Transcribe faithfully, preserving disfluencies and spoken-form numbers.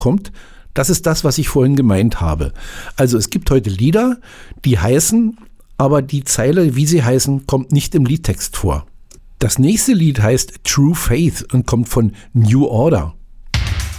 kommt, das ist das, was ich vorhin gemeint habe. Also es gibt heute Lieder, die heißen, aber die Zeile, wie sie heißen, kommt nicht im Liedtext vor. Das nächste Lied heißt True Faith und kommt von New Order.